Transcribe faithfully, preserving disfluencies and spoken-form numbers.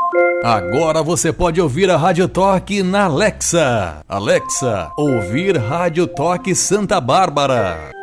Agora você pode ouvir a Rádio Toque na Alexa. Alexa, ouvir Rádio Toque Santa Bárbara.